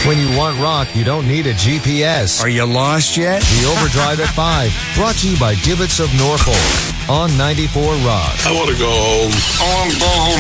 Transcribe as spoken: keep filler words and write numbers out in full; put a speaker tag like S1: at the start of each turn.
S1: When you want rock, you don't need a G P S.
S2: Are you lost yet?
S1: The Overdrive at five, brought to you by Divots of Norfolk on ninety-four Rock.
S3: I want to go home. I want to go home.